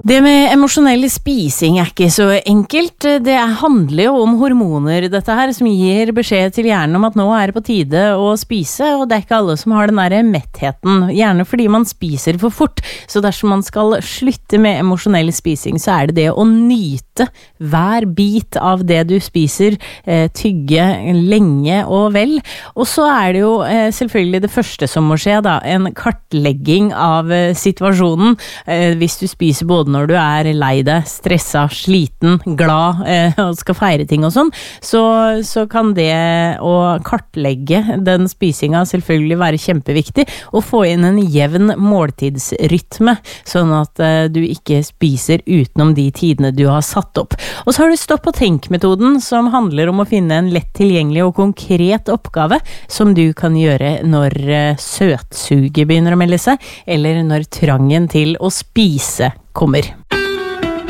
Det med emosjonell spising ikke så enkelt. Det handler jo om hormoner, dette her, som gir beskjed til hjernen om at nå det på tide å spise, og det ikke alle som har den der mettheten, gjerne fordi man spiser for fort. Så dersom man skal slutte med emosjonell spising, så det å nyte hver bit av det du spiser, tygge lenge og vel. Og så det jo selvfølgelig det første som må skje da, en kartlegging av situasjonen. Hvis du spiser både når du lei deg, stresset, sliten, glad og skal feire ting og sånn, så kan det å kartlegge den spisinga selvfølgelig være kjempeviktig, og få inn en jevn måltidsrytme, sånn at du ikke spiser utenom de tidene du har satt opp. Og så har du stopp- og tenk-metoden, som handler om å finne en lett tilgjengelig og konkret oppgave, som du kan gjøre når søtsuget begynner å melde seg, eller når trangen til å spise kommer.